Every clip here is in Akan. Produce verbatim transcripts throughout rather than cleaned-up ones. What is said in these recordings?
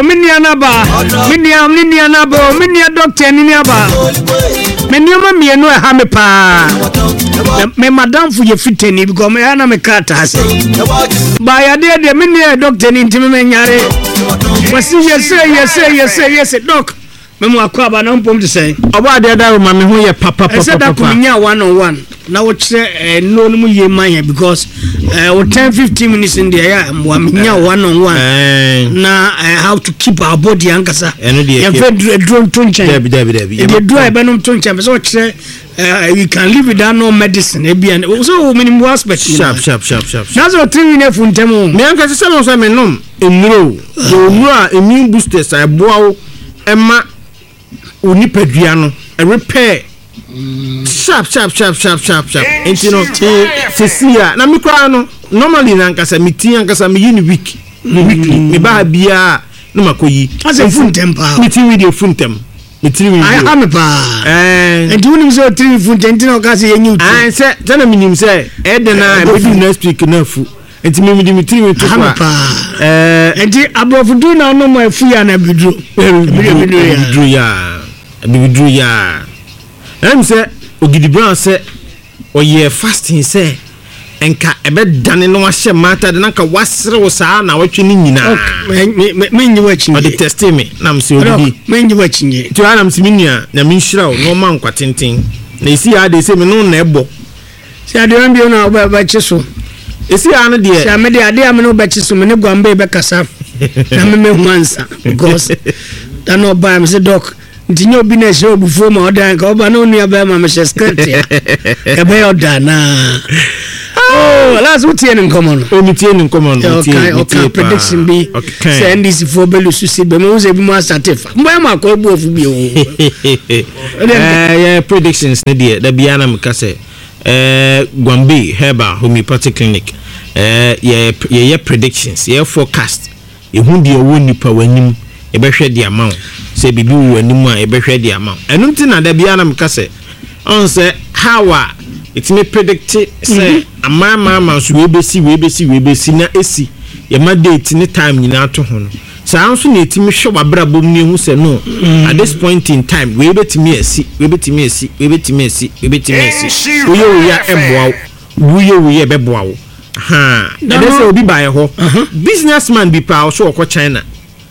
oh minia naba minia minia naba minia doctor ni aba menioma mienu e ha me pa me madam fu ye fiteni because me ana me kata ase ba ya de de minia doctor ni ntimi me nyare wasi yes yes yes yes doc me mo akwa ba na mpom de say oba de da ma me ho ye papa papa papa da ko nya one on one na wo kire no no mu ye man because uh ten fifteen minutes in there ya mo nya one on one na how to keep our body ankasa ye fe drone to nchen debi debi debi ye do e be no to nchen so kire you can live without no medicine e bia so minimum aspect sharp sharp sharp sharp that's what three minutes fu ntemo me ankasa se no so me nom enuro do nura immune boosters I boa ema oni padua no a repair sharp sharp sharp sharp sharp sharp enti no sesia na me kwa no normally na nkasa meti nkasa me yin week weekly me ba bia no makoyi ase funtem pa meti video funtem meti video ai ha me pa eh enti woni so three funtem enti no kase yenyu tu ah se tana minim se e de na be do next week na fu enti me me meti me tu pa eh enti abofu do na no mo afu ya na bidro bidro ya bidro ya em say Ogidi Brown say oye fasting say enka ebe dane no ahye mata de nka wasere wo saa na watwe ni nyina me nyi wachinye o de test me na mse Ogidi me nyi wachinye to ana mse minia na me nhira o no man kwatenten na isi ya de say me no na ebo si ade wan bi na oba ba chiso isi ya no de si amede ade am no ba chiso me ne gwamba be kasa na me me huansa because da no ba me say doc ntinyo obi na she obufuo ma odan ka oba no nua ba ma me she skirt ya ka be odana oh last week in common o mi tie in common o tie o tie prediction bi say N D C for belu susi be me wo se bi mo asatefa mbo ma ko ebu ofu bi o eh yeah predictions ne dia da bia na me ka say eh Gwambe Herbal Homeopathic Clinic eh yeah yeah predictions yeah forecast e hu dia wo nipa wanim e be hwe dia ma say bibi wo anim a e be hwe dia ma enu nti na da bia na me ka say on say how it may predict say ama ma ma so we be si we be si we be si na esi ye ma date ni time nyina to ho no sa anso na etimi hwe wabrabom ni hu say no at this point in time we be timi esi we be timi esi we be timi esi we be timi esi we yo ya eboa we yo we be boa wo ha e dey say obi buy ho businessman bi pa so okọ China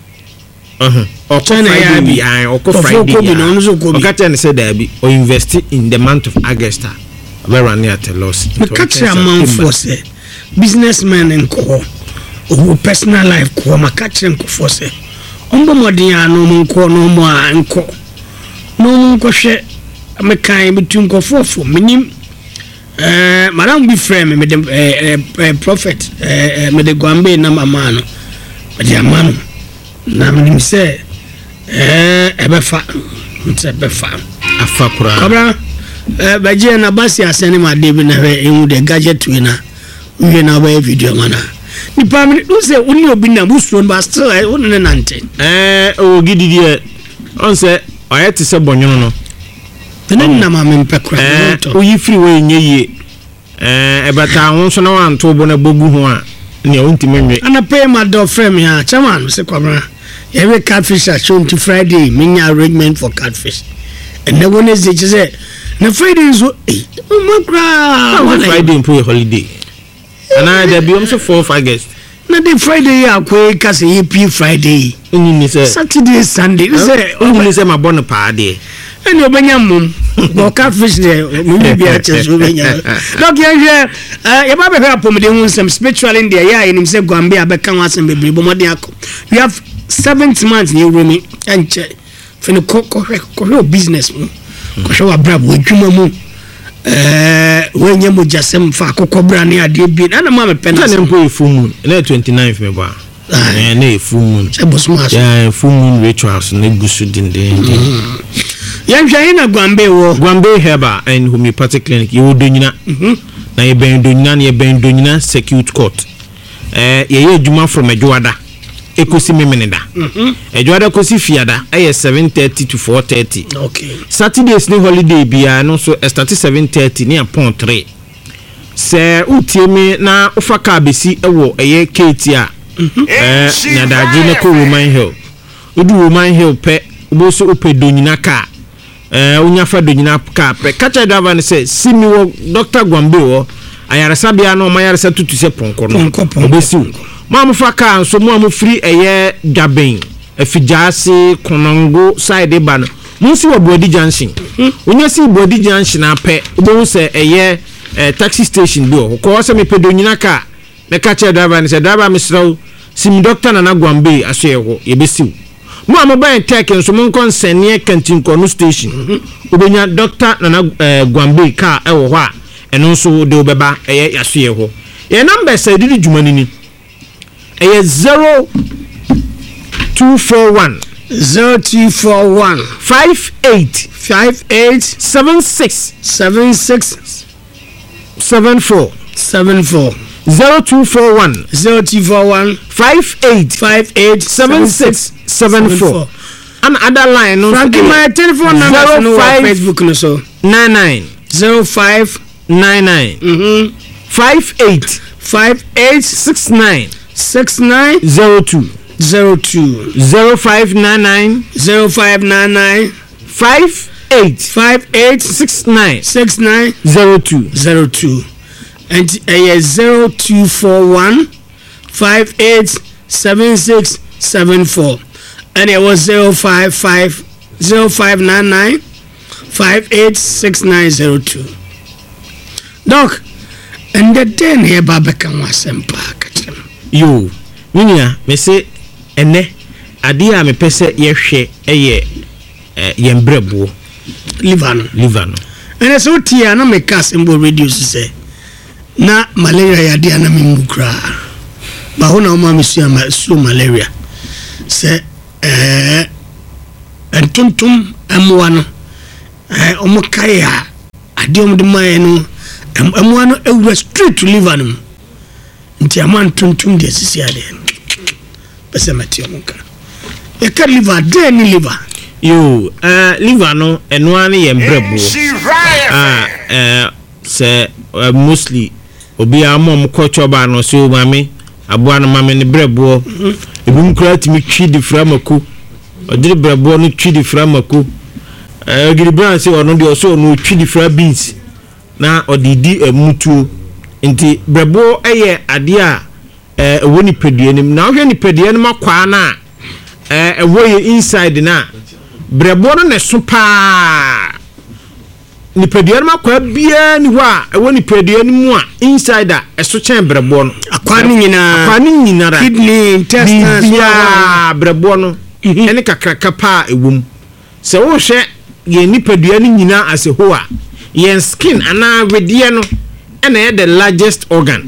uh-huh or China ya bi ai okọ Friday no so ko bi okata ne say da bi o invest in the month of August where run at a loss me catch a man for say businessman and co or personal life ko ma catch en ko for say ombo modin anu mo ko no mo anko no mo ko hwe me kan between ko fofo minim eh madam bi frame me the eh prophet eh me the Gwambe na mama no me the amano na me say eh ebefa nse ebefa afa kura kabra eh baje na basi asene ma debi na we enu de gadget we na we na ba video mana ni pa me do say uni obi na buso ba still eh uni na nte eh Ogidi die on say oyete se bonyono no tene na ma me mpekura eh oyi free we nyeye eh ebata ho so na wan to bo na bogu ho a ne ontime nwe ana pay my door frame ya chairman se kwabra every catfish at show to Friday minya arrangement for catfish and the one is just say na Friday so eh makra Friday impo holiday ana there be also four August na the Friday ya kwa kase ye p Friday oni ni say Saturday Sunday say oni ni say ma bon pa de eni obenya mum go catfish there mu bi a cheso obenya doc ye eh ye ba be apom de hu some spiritual in there ya enim say Gwambe abeka wasem bebre bo modern akọ we have seventh month ni romi enche fini ko ko ko business mu ko so abrabo adwuma mu eh wenye mo jasem fa akokọ bra ne ade bi na na ma me pena na mpo full moon na twenty-ninth me ba eh na full moon se bosmas yeah full moon rituals na gusu dindin yan hwe na Gwambe wo Gwambe Herbal and Homeopathic Clinic you do nyina na ye ben do nyina na ye ben do nyina circuit court eh ye ye adwuma from Adwoada ekosi memeneda mhm Adwoada kosi fiada eh seven thirty to four thirty okay Saturdays ni holiday bia no so start seven thirty ni upon three se utiemi na ufa ka besi ewo eye Katie a eh na daji na ko Roman Hill odu Roman Hill pe obo so ope donyina ka eh onya fa donyina ka pe catcher driver ne say simi wo Doctor Gwambe wo ayaresa bia no mayaresa tutu se ponko no obesiw ma mo fa ka nso mo amfiri eye dwaben afijase konongo side ba no mo si wo Bodi Junction onya si Bodi Junction ape obo se eye taxi station bi o ko se me pe donyina ka me catcher driver ne say driver misraw sim Doctor Nana Gwambe aso ye ho yebesiw mo amaba tech nso mo nkon senie kantin ko no station obenya Doctor Nana Gwambe ka e wo ho a eno nso de obeba eye yaso ye ho ye number say didi dwumani ni eye zero two four one zero two four one five eight five eight seven six seven six seven four seven four zero two four one zero two four one five eight five eight seven six seven four and other line no Frankie my telephone number no Facebook no so nine nine zero five nine nine mhm five eight five eight six nine six nine zero two zero two zero five nine nine zero five nine nine five eight five eight six nine six nine zero two zero two and uh, zero two four one five eight seven six seven four and it was zero five five zero five nine nine five eight six nine zero two. Doc, and the then here Babaka was empire. Yo, Minia, me say, ene, adia me pese ye she eye yembrebo Livano. Livano. And so tia na me cast in radio say na malaria ya dia na me mbukra. Ba ho na o ma me so malaria. Say eh entuntum amwa no eh omo kai a ade omo de mai no amwa no ewura straight to liver no nti aman tuntum de sisi ade pese mati omo ka e ka liver de ni liver yo eh liver no eno an ye mbrebo ah eh se mostly obi amom kocho ba no so mame aboa no mame ne brebo ebum kura timi twi di framako odiri brebo no twi di framako eh giri bran se ono de so no twi di fra beans na odidi emutuo nti brebo eye ade a eh woni pedue nim na ohwe ni pedue nim akwa na eh ewoye inside na brebo no ne so pa ni pedue nim akwa bia ni ho a ewoni pedue nim a insider eso chen brebo no akwa ni nyina akwa ni nyina ra kidney intestines ya brebo no ene kakraka pa ewum se wo hwe ye ni pedue ni nyina ase ho a yen skin ana wedie no ene the largest organ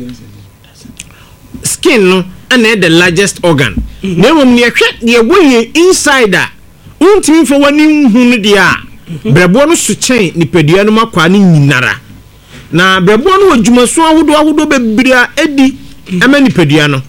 skin no ene the largest organ na mum ne hwe ye woye insider untimi fo wani hu no dia brebo no so chen ni pedue no makwa ni nyinara na brebo no odwumaso ahodo ahodo bebira edi ema ni pedue no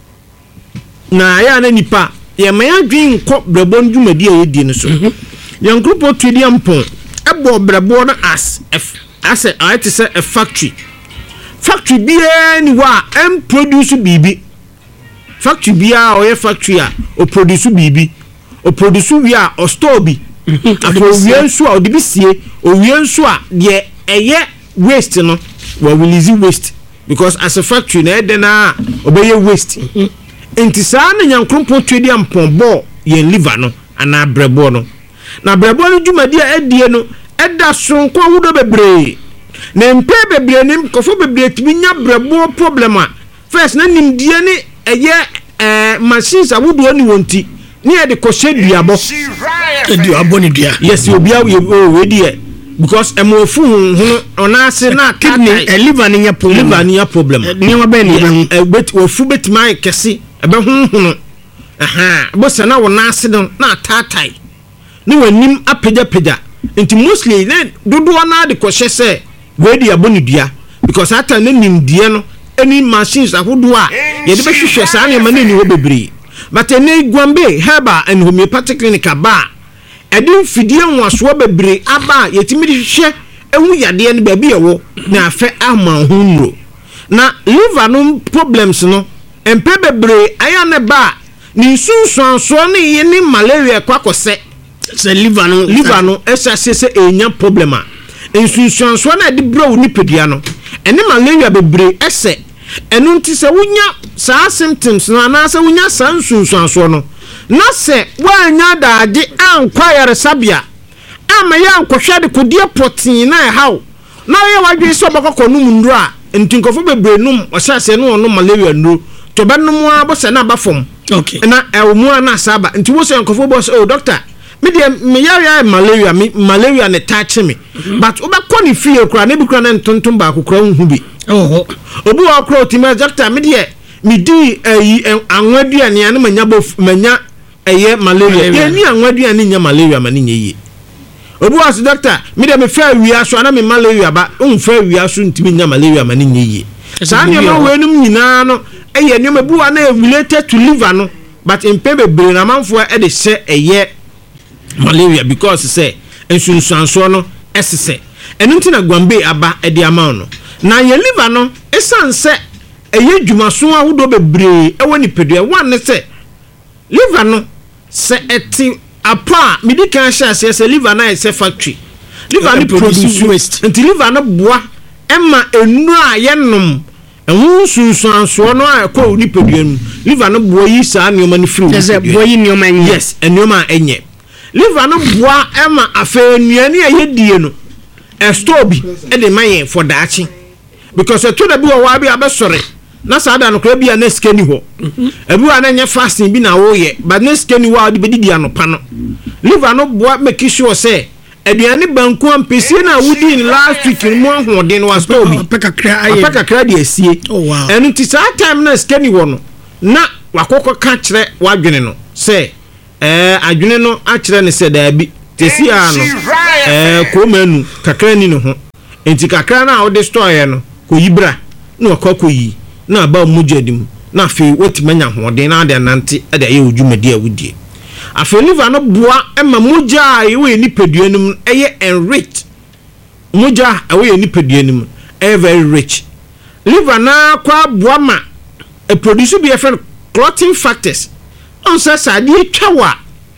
na ya na nipa ye maya dwin ko brebo no dwumadi a yedi no so yan grupo twedi ampon ebo brebo no as as a it is a factory factory bia ni wa em produce bibi factory bia o ye factory a o produce bibi o produce wi a o store bi afo wi nso a o de bisie o wi nso a de eye waste no we release waste because as a factory na ede na obeye waste enti saa na nyankrompo twedi ampon bo ye liver no ana brebo no na brebo no dwumadi a edie no eda sonko wudo bebre na mpe bebre nim kofo bebre timi nya brebo problem a first na nimdie ni eye eh machines awudo ni wonti ni e de ko sheduabo eduabo ni dia yes obi a we die because emofu hu ona se na kidney e liver ni nya problem liver ni nya problem ni wa be ni e bet ofu betima kese ebe hu hu aha bo se na wona se no na tatai ni wanim apega pega nti mostly ne dodo na de ko hye we di aboni dua because ata ne nimdie no any machines ahodo a ye de be hwehwe saa ne ma ne ni wo bebre but ene Gwambe Herbal and Homeopathic Clinic ba edin fidie nwaso bebre aba yetimi de hwehwe ehu yade ne ba bi ewo na afa ama hunro na liver no problems no empe bebre aya ne ba ni sunsuanso ne ye ne malaria kwa kose se liver no liver no esa se se enya problem a nsunsuanso na de bro ni pedua no ene malaria bebre ese enu nti se wonya saa symptoms no na se wonya saa nsunsuanso no na se wanya daage ankwa yare sabia ama ya ankohwe de kodie protein na e haw na ye wadwe so bokoko no mundu a ntinkofo bebre num osase no no malaria ndro to benum abo se na bafom okay na ewmu na saba nti wo se nkofo bo se oh doctor me de me yare malaria me malaria ne touch me but obekọ ni fie kura na bi kura na ntonton ba akokura hu bi oh obi wa kura otima doctor me de me di ayi anwaduane ane manya bof manya eye malaria ye ni anwaduane nya malaria mani nye yi obi wa se doctor me de me fa wia so na me malaria ba un fa wia so ntimi nya malaria mani nye yi sa ne ma we num nyina no eye ne ma buwa na related to liver no but in pebe bre na manfo e de se eye malaria because say ensunsuanso no esese enu ntina gwambe aba e de ama no na ye liver no esanse eye dwumaso ahodo bebre e woni pedua one se liver no se eti apa medical science se liver na se factory liver no produce waste nti liver no boa ema enu a ye nom ehun sunsuanso no a ko ni pedua nu liver no boa yi saa nioma no free yes boa yi nioma enye yes enioma enye liver no boa ema afa enuane a ye die no e store bi e de maye for daachi because e to da bi wo wa bi abesore na sada no kra bia na skeni ho ebi wa na nye fasting bi na wo ye but na skeni wa de bedidi anopa no liver no boa make sure say aduane banku ampesi na wudi in last week mu ahoden was store bi peka kra aye peka kra de asie oh wow and ti saa time na skeni wo no na wakokọ ka kire wadwene no say eh adwene no a kire ne se da bi tesi a no eh ko manu kakra ni no ho enti kakra na wo de store no ko yibra na wakọ yi na ba mujadim na fe wetimanya hoden na de nante e de ye odwumadi a wudie afe liver no boa ema muja ye we ni peduanum eye enrich muja e we ni peduanum e very rich liver na kwa boa ma e produce bi e fe clotting factors on sa sade twawa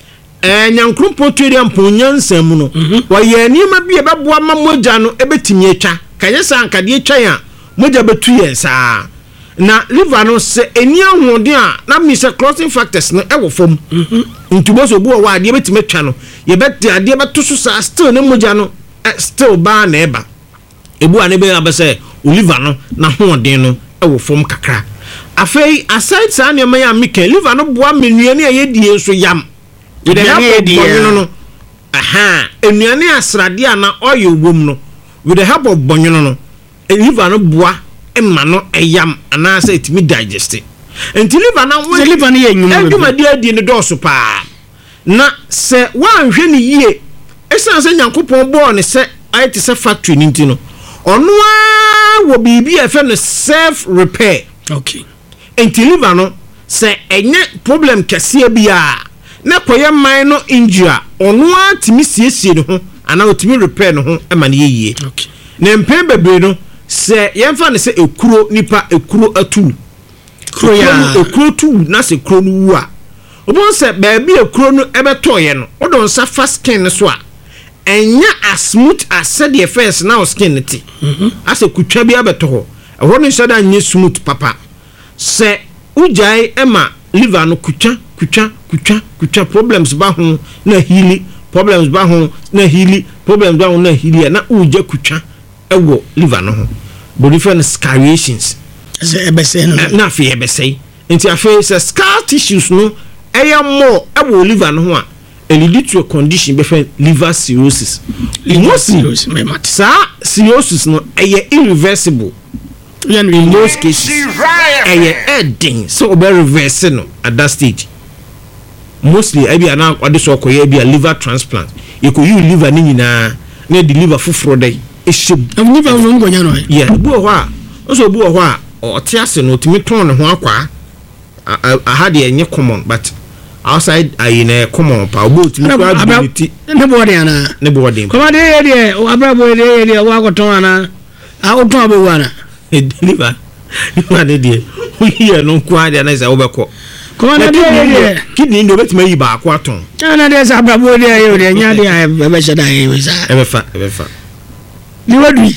eh nyankrumpo turia mponyansam no wa ye ni ma bi e be boa ma muja no e betimi atwa kanye sa ankade atwa ya muja betu yensa na liver no se eni ahoden a na mi se clotting factors no e wo fom mhm ntubo so bo wa ade betime twa no ye bet ade beto so sa still ne moja no still ba na eba ebu ane be abese liver no na hoden no e wo fom kakra afei aside sa ne ma ya mika liver no boa menuane aye die so yam we dey help bonyo no aha enuane asrade ana oil wom no with the help of bonyo no liver no boa emma no eyam ana say it me digest enti liver na we liver na ye nyuma eduma di adi ne doso pa na se wan hwe ni yie esan se nyankopon bo ne se ayete se factory ni ntino ono a wo bibi e fe no self repair okay enti liver no se enye problem kase bia na koye man no injure ono a timi siesie ne ho ana otimi repair ne ho e ma ne yie okay na mpen bebre no se yemfa ne se ekuro nipa ekuro atu kuro ya ekuro tu na se kuro nu wu a obon se ba bi ekuro nu ebeto ye no odon sa fast skin so a enya as smooth as said the face now skin ti mhm ase kutwa bi abeto ho ehwo no shada nye smooth papa se ujai ema liver no kutwa kutwa kutwa kutwa problems ba ho na healing problems ba ho na healing problems ba ho na healing na uje kutwa ewo liver no ho body different scariations se ebese no na fe ebese enti afi se scar tissues no eya more ewo liver no ho a lead to a condition be friend liver cirrhosis liver cirrhosis me mat sa cirrhosis no eye irreversible in most cases eye ending so obe reverse no at that stage mostly e bia na ode so koye bia liver transplant you could use liver ni nyina na deliver fufuro dai eshim liver no ngonya no yeah bu ho a so bu ho a o te ase no timi ton ne ho akwa a had enye common but outside ayi na common pa obo timi kwa ability ne body ana ne body ko de ye de o abrabo de ye wa ko ton ana a o ton abewa na e deliver you are de de o here no kwa de na say obekọ Kona de kidney no betime yi ba akwa ton. Na de sa brabo de ayo de nya de e be sheda e we sa. E be fa, e be fa. Ni wadui.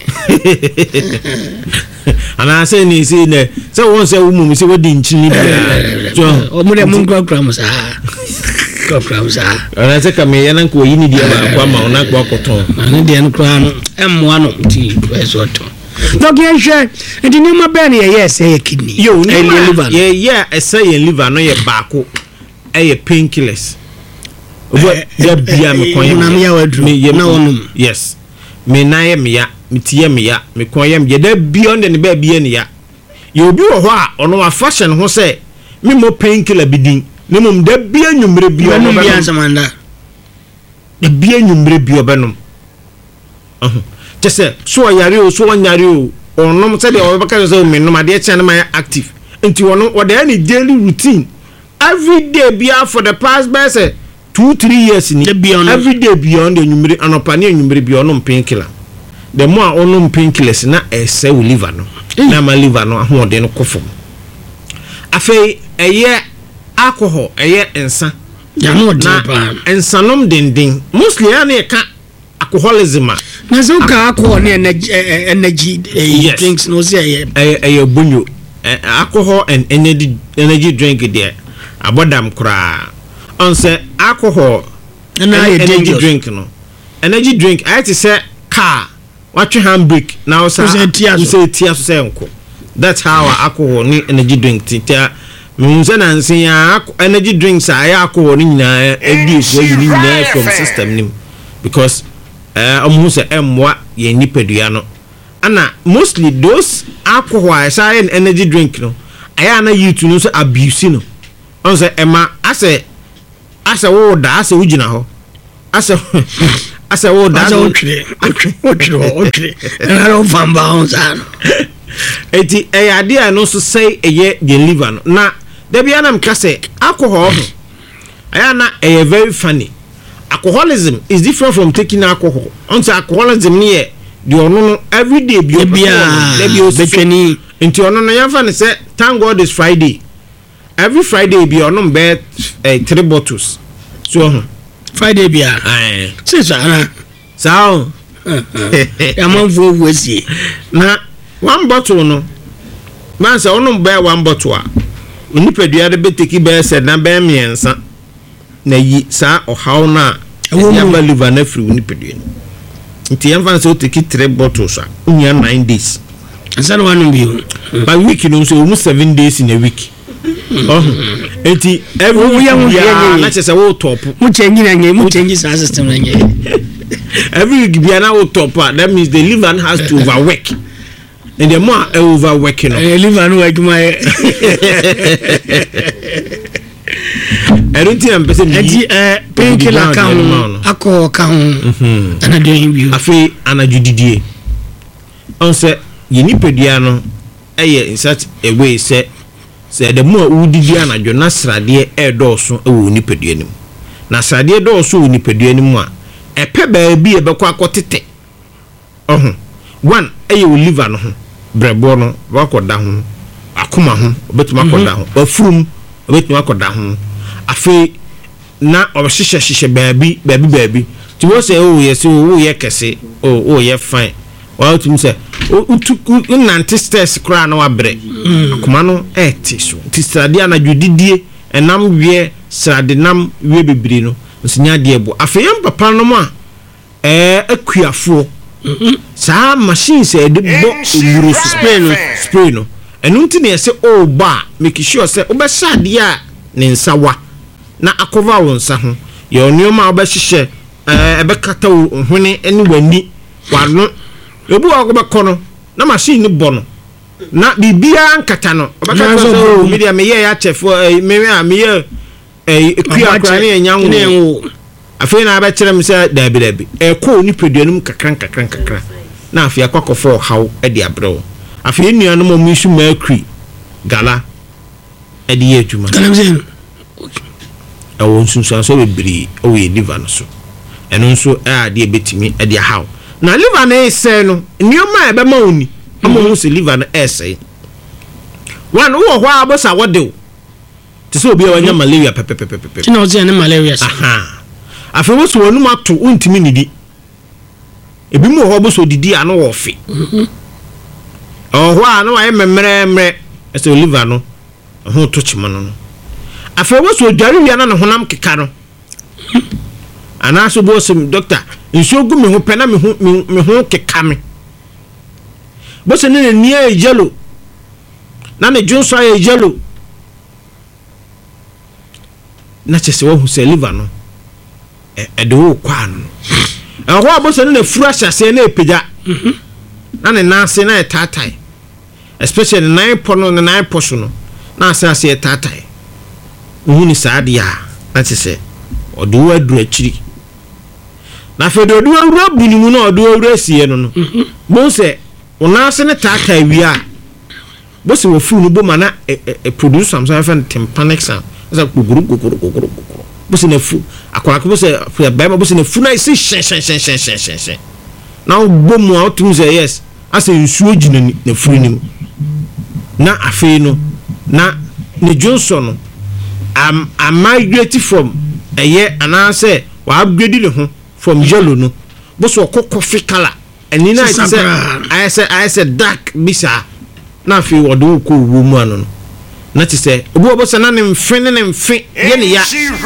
Ana say ni say ne say won say wo mu say wodi nchini bia. So o mu de mun kra kra sa. Kra kra sa. Ana say ka me yana ko yi ni dia ba akwa ma ona kwa koton. Ana de no kra no emmoa no ti we so to. Dog yen hwe enti ni ma be na ye yes say kidney. Yo ni liver. Ye ye say ye liver no ye baako. E painkillers. Obo ya bia me kon na me ya wadru na wonum. Yes. Me na ye me ya me tie me ya me kon ye me da bia on de ba bia ne ya. Ye obi wo ho a ono wa fashion ho say me mo painkiller bidin. Ne mum da bia nwumre bia no bia samanda. Da bia nwumre bia obenom. Ahun. Just so yare o so nyare o onom say de obeka say me no ma de chen ma active nti wono wo de any daily routine every day bia for the past best two three years ni every day beyond the numeri anopa ne numeri bia onom painkiller the more onom painkillers na ese we liver no na ma liver no ahode no kofom afei eye alcohol eye ensa ya no depa ensanom dindin mostly ya na ka alcoholism na so ka alcohol ne energy energy yes. drinks no say eh eh bunyo alcohol and energy energy drink there abodam kra on say alcohol and energy drink no energy drink I to say car watch handbrake now say say tia so say nko that's how alcohol ni energy drink tia munza na nsia energy drinks are alcohol ni na edi so yi ni na from system nim because eh omu se emwa ye nipadua no ana mostly those alcohol I and energy drink no aya na you to no so abuse no on say ema ase ase wo da ase ugina ho ase ase wo da ase otwe otwe otwe na ro famba on sa no eti e ade no so say eye the liver no na da bia na mka say alcohol ho aya na e very funny. Alcoholism is different from taking alcohol. Once alcoholism near the ono every day be between into ono na yafa say thank God is Friday. Every Friday be ono be uh, three bottles. So Friday be ah. See so na. So ya man vo wesi. Na one bottle no. Man say ono be one bottle a. Onipadua de be take be said na be miensa. Na yi sa ohaw na ya ba liver na free onipadua nti yamfa so take three bottles a unya nine days ansa no wanu bi by week no so almost seven days in a week oh enti every week ya na chese wo top mu change na nye mu change sa system na nye every week bia na wo top that means the liver has to overwork and the more overworking no liver no aduma I don't think I'm person enti eh painkiller kan akọ kan ana dey bi afi ana judidie on say ye nipadua no eye in such a way say say the more udidi anadwo na srade e dọọso e wo nipadua nim na srade dọọso wo nipadua nim a epe ba bi e bekọ akotete ohun one eye wo liver no ho brebo no wakoda ho akoma ho obetuma akoda ho afurum obetuma akoda ho afi na obhihye hye baabi baabi baabi ti wo say oh yes oh ye kese oh oh ye fine wa tum say utuku nante stress kra na wabre akoma no eti so ti strade anadwodidie enam wie strade nam wie bebiri no nsinya de ebo afi yam papa no mo a eh akuafo sa machine say de bo ewuro spray no spray no enu nti na say oh ba make sure say obesade a ne nsawa na akova won sa ho ye onioma obehye eh ebekata hwene eni wani wano obu akobekọ no na machine ni bo no na bibia nkata no obekata so media me ye ya chef me me me ye eh ekua kra ne nyanwo afei na abekere me say dabi dabi e ko ni peduanum kakran kakran kakran na afia kwakofo haw e de abrew afei nuanom mo isu mercury gala e de yeduma awo nsunsu so bebiri o ye liver no so eno nso a de betimi e de haw na liver na ese no nioma e be ma oni amo hu se liver na ese one wo ho abosa wode te sɛ obi a wanya malaria pepepepepe tina o se ne malaria aha afi wo so wonu mato untimi nidi ebi mu ho bo so didi ano wo fe mhm oh ho ano aye memre memre ese oliver no ho to chima no afi wo so dware wi na ne honam keka no ana so bo sim doctor nso gu me ho pena me ho me ho keka me bo se ne ni e yellow na ne junso aye yellow na chese wo hu se liver no e e de wo kwa no e ho abo se ne furu ahyase na epeja mhm na ne nase na etatai especially nine pono na nine portion no na asase etatai hu ni saade ya na chese odo wa duru akiri na fe do do awura bunimu na odo awura sie no no mhm bo se onase ne tatai wi a bo se wo fu no bo mana e, e, e produce some kind tympanic sound za guguru guguru guguru guguru bo se na fu akwara ko bo se ya ba bo se na fu na se shen shen shen shen shen shen shen na bo mu a otum say yes ase nsuo gina na furu nim na afei no na ne Johnson no am am migrate from eye anase wa upgrade ne ho from yellow no bo so coffee color eni na say I say I say dark bisa na afei wodo ko wo mu ano no na ti say obi obo se na ne mfe ne mfe ye ne ya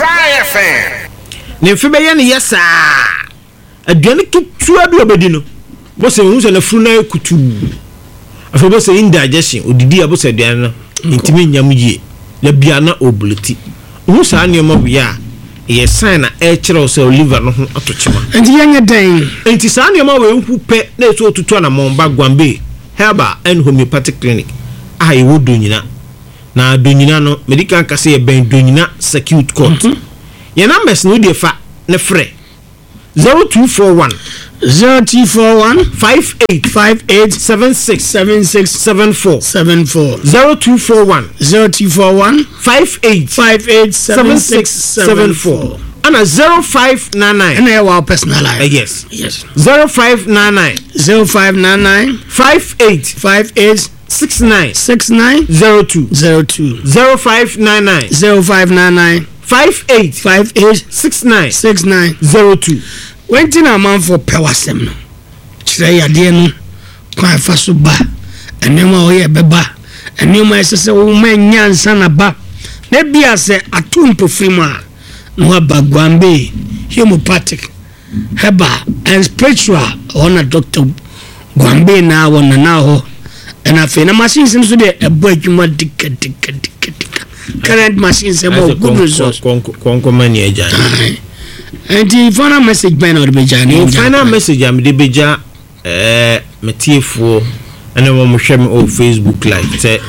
ne mfe be ye ne ya saa aduane tutu abi obedi no bo se hu se na furu na kutu afei bo se indigestion odidi abo se aduane no intimi nyam yie la bia na obleti hu saa ne ma bu ya ye sign na e kire se liver no ho atochema enti yenye den enti saa ne ma we hu pe na eso tutu na momba Gwambe Herbal and Homeopathic Clinic ai wo donyina na donyina no medical kase ye ben donyina circuit court mm -hmm. ye numbers no dey fa ne frɛ zero two four one zero two four one five eight five eight seven six seven six seven four seven four zero two four one zero two four one five eight five eight seven six seven four and a zero five nine nine and I will personalize uh, yes yes zero five nine nine zero five nine nine five eight five eight six nine six nine zero two zero two zero five nine nine zero five nine nine five eight five eight six nine six nine zero two. When tina man for pewasem no kire yade no kwa fa so ba enema o ye beba enema esese wo manya nsa na ba na bia se atumpo frima no aba Gwambe Homeopathic Herbal and Spiritual ona Doctor Gwambe na wona na ho na fe na machines nso de ebo adwuma dika dika dika dika current machines e mo good resource konko mani eja and the final message by no beja the final message am de beja eh metiefo ene mo mo hwe me o Facebook live say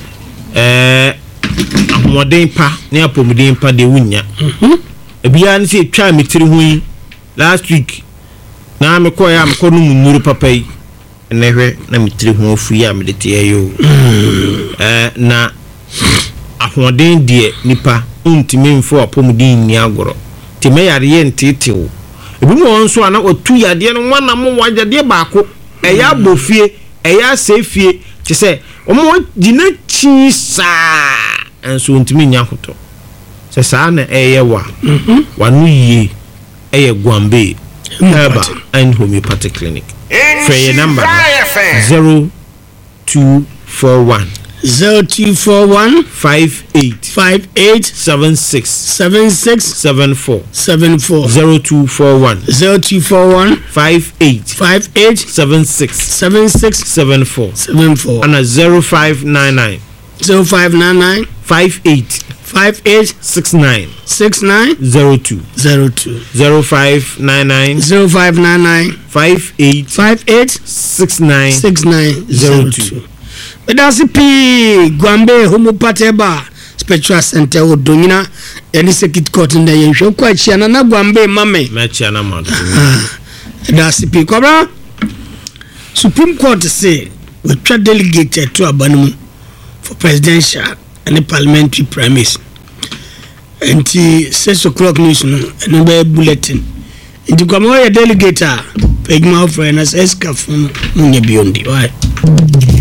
eh modern pa ne apomodin pa de wunya mhm ebia ne se twa metiri hu yi last week na me ko ya me ko no munuru papa yi ene hwe na metiri hu ofu ya me de te ayo eh na ahoden de nipa untimi mfo apomodin ni agoro ti me yare ye ntitew ebi mo wonso ana otu yade no wana mo wajade baako eya bofie eya sefie ti se omo gina chi sa enso ntimi nya hoto se sa na eye wa mhm wanu yie eye Gwambe Herbal and Homeopathic Clinic for your number zero two four one zero two four one five eight five eight seven six seven six seven four seven four zero two four one zero two four one five eight five eight seven six seven six seven four seven four and a zero five nine nine zero five nine nine five eight five eight six nine six nine zero two zero two zero five nine nine zero five nine nine five eight five eight six nine six nine zero two. That's P Gwambe Homeopathic Herbal Spiritual Center Odonyina any circuit court in the Yensho Kwachiana na Gwambe mame Machiana mad. That's P Cobra Supreme Court say we try delegated to Abanum for presidential and parliamentary primaries. And the six o'clock news no and bulletin. Into Gwambe delegator Pegma friend as escafun munye beyond why